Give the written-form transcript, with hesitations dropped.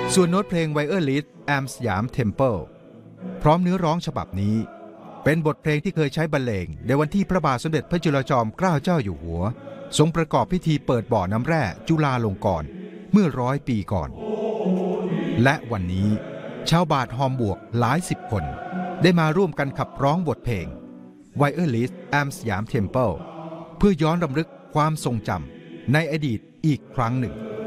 ส่วนโน้ตเพลง Wireless Am สยาม Temple พร้อมเนื้อร้องฉบับนี้เป็นบทเพลงที่เคยใช้บรรเลงในวันที่พระบาทสมเด็จพระจุลจอมเกล้าเจ้าอยู่หัวทรงประกอบพิธีเปิดบ่อน้ำแร่จุฬาลงกรณ์เมื่อ100 ปีก่อนและวันนี้ชาวบาทฮอมบวกหลายสิบคนได้มาร่วมกันขับร้องบทเพลง Wireless Am สยาม Temple เพื่อย้อนรำลึกความทรงจำในอดีตอีกครั้งหนึ่ง